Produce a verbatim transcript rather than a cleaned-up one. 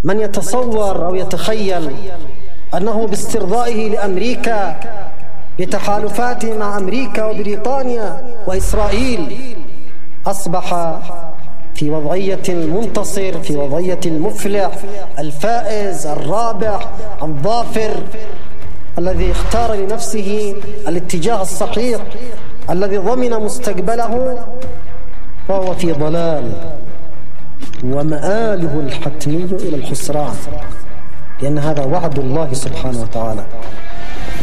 من يتصور أو يتخيل أنه باسترضائه لأمريكا بتحالفاته مع أمريكا وبريطانيا وإسرائيل أصبح في وضعية المنتصر، في وضعية المفلح الفائز الرابح الظافر، الذي اختار لنفسه الاتجاه الصحيح الذي ضمن مستقبله، فهو في ضلال ومآله الحتمي إلى الخسران، لأن هذا وعد الله سبحانه وتعالى.